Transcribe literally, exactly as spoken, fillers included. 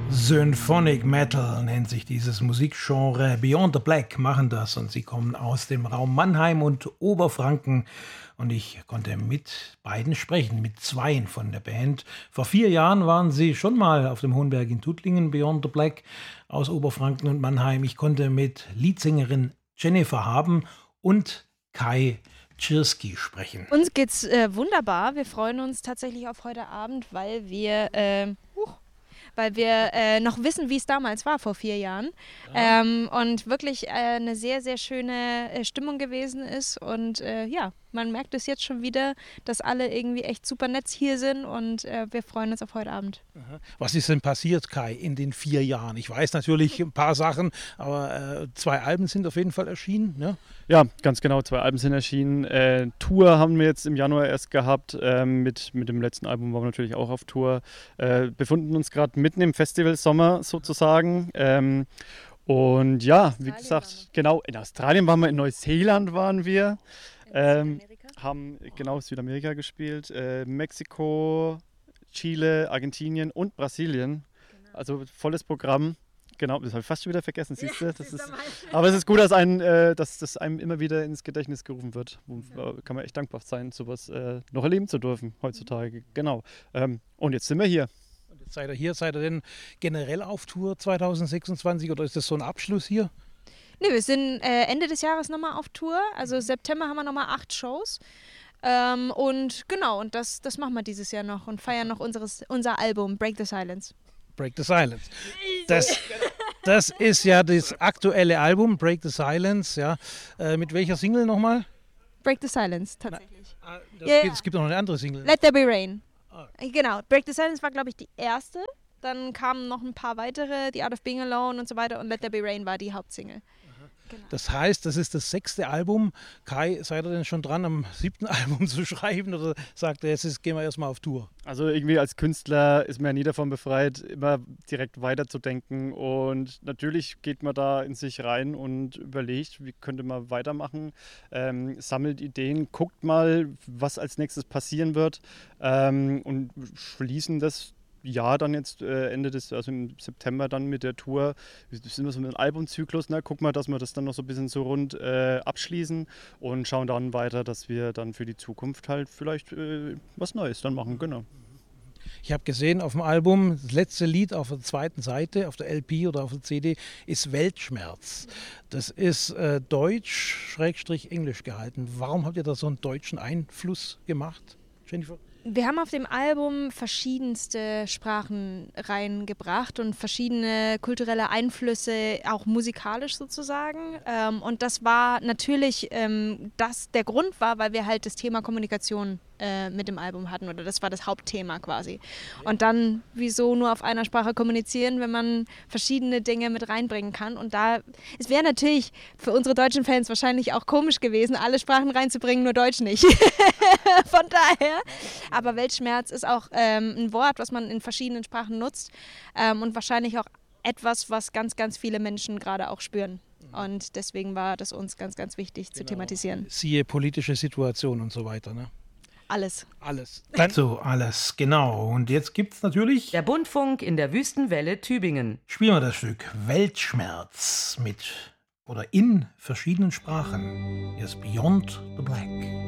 Symphonic Metal nennt sich dieses Musikgenre. Beyond the Black machen das und sie kommen aus dem Raum Mannheim und Oberfranken. Und ich konnte mit beiden sprechen, mit zweien von der Band. Vor vier Jahren waren sie schon mal auf dem Hohenberg in Tuttlingen, Beyond the Black aus Oberfranken und Mannheim. Ich konnte mit Leadsängerin Jennifer Haben und Kai Tschirski sprechen. Uns geht's äh, wunderbar. Wir freuen uns tatsächlich auf heute Abend, weil wir... Äh, huch, weil wir äh, noch wissen, wie es damals war, vor vier Jahren. Ja. Ähm, und wirklich äh, eine sehr, sehr schöne äh, Stimmung gewesen ist. Und äh, ja, man merkt es jetzt schon wieder, dass alle irgendwie echt super nett hier sind und äh, wir freuen uns auf heute Abend. Was ist denn passiert, Kai, in den vier Jahren? Ich weiß natürlich ein paar Sachen, aber äh, zwei Alben sind auf jeden Fall erschienen, ne? Ja, ganz genau, zwei Alben sind erschienen. Äh, Tour haben wir jetzt im Januar erst gehabt. Äh, mit, mit dem letzten Album waren wir natürlich auch auf Tour. Äh, befinden uns gerade mitten im Festivalsommer sozusagen. Ähm, und ja, wie gesagt, genau, in Australien waren wir, in Neuseeland waren wir. Ähm, haben genau Südamerika gespielt, äh, Mexiko, Chile, Argentinien und Brasilien. Genau. Also volles Programm. Genau, das habe ich fast schon wieder vergessen, siehst du? Ja, das ist, aber es ist gut, dass, ein, äh, dass das einem immer wieder ins Gedächtnis gerufen wird. Wo, ja. Kann man echt dankbar sein, sowas äh, noch erleben zu dürfen heutzutage. Genau. Ähm, und jetzt sind wir hier. Und jetzt seid ihr hier, seid ihr denn generell auf Tour zwanzig sechsundzwanzig oder ist das so ein Abschluss hier? Nee, wir sind äh, Ende des Jahres nochmal auf Tour. Also September haben wir nochmal acht Shows. Ähm, und genau, und das, das machen wir dieses Jahr noch und feiern noch unseres, unser Album Break the Silence. Break the Silence. Das, das ist ja das aktuelle Album, Break the Silence. Ja. Äh, mit welcher Single nochmal? Break the Silence, tatsächlich. Na, das ja, geht, es gibt noch eine andere Single. Let There Be Rain. Ah. Genau, Break the Silence war, glaube ich, die erste. Dann kamen noch ein paar weitere, The Art of Being Alone und so weiter. Und Let There Be Rain war die Hauptsingle. Genau. Das heißt, das ist das sechste Album. Kai, seid ihr denn schon dran, am siebten Album zu schreiben? Oder sagt er, jetzt ist, gehen wir erstmal auf Tour? Also irgendwie als Künstler ist man ja nie davon befreit, immer direkt weiterzudenken. Und natürlich geht man da in sich rein und überlegt, wie könnte man weitermachen. Ähm, sammelt Ideen, guckt mal, was als nächstes passieren wird. Ähm, und schließen das Ja, dann jetzt äh, Ende des, also im September dann mit der Tour, wir sind wir so mit einem Albumzyklus, ne? Gucken wir, dass wir das dann noch so ein bisschen so rund äh, abschließen und schauen dann weiter, dass wir dann für die Zukunft halt vielleicht äh, was Neues dann machen, genau. Ich habe gesehen auf dem Album, das letzte Lied auf der zweiten Seite, auf der L P oder auf der C D, ist Weltschmerz. Das ist äh, deutsch, Schrägstrich Englisch gehalten. Warum habt ihr da so einen deutschen Einfluss gemacht, Jennifer? Wir haben auf dem Album verschiedenste Sprachen reingebracht und verschiedene kulturelle Einflüsse, auch musikalisch sozusagen. Ähm, und das war natürlich, ähm, das der Grund war, weil wir halt das Thema Kommunikation äh, mit dem Album hatten oder das war das Hauptthema quasi. Und dann, wieso nur auf einer Sprache kommunizieren, wenn man verschiedene Dinge mit reinbringen kann. Und da, es wäre natürlich für unsere deutschen Fans wahrscheinlich auch komisch gewesen, alle Sprachen reinzubringen, nur Deutsch nicht. Von daher. Aber Weltschmerz ist auch ähm, ein Wort, was man in verschiedenen Sprachen nutzt ähm, und wahrscheinlich auch etwas, was ganz, ganz viele Menschen gerade auch spüren. Und deswegen war das uns ganz, ganz wichtig genau. zu thematisieren. Siehe politische Situation und so weiter, ne? Alles. Alles. Dann so, alles, genau. Und jetzt gibt es natürlich... Der Bundfunk in der Wüstenwelle Tübingen. Spielen wir das Stück Weltschmerz mit oder in verschiedenen Sprachen. Hier ist Beyond the Black.